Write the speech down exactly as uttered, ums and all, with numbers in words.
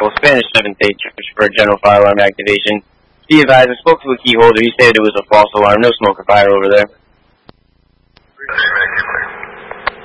Well, Spanish Seventh Day Church for general fire alarm activation. Be advised, I spoke to a key holder. He stated it was a false alarm. No smoke or fire over there.